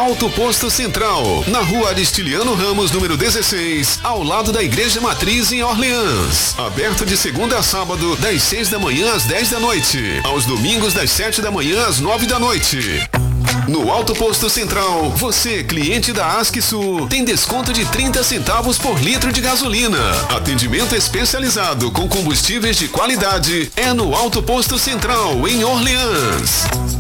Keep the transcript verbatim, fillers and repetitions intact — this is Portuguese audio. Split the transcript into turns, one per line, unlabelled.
Alto Posto Central, na rua Aristiliano Ramos, número dezesseis, ao lado da Igreja Matriz em Orleans. Aberto de segunda a sábado, das seis da manhã às dez da noite. Aos domingos, das sete da manhã às nove da noite. No Alto Posto Central, você, cliente da ASCSul, tem desconto de trinta centavos por litro de gasolina. Atendimento especializado com combustíveis de qualidade é no Alto Posto Central, em Orleans.